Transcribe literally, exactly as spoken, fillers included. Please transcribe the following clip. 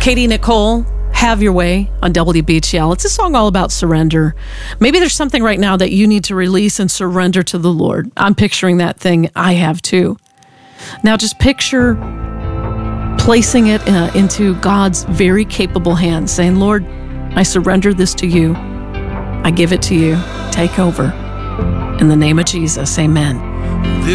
Katie Nicole, Have Your Way on W B T L. It's a song all about surrender. Maybe there's something right now that you need to release and surrender to the Lord. I'm picturing that thing. I have too. Now just picture placing it uh, into God's very capable hands, saying, Lord, I surrender this to you. I give it to you. Take over. In the name of Jesus, amen.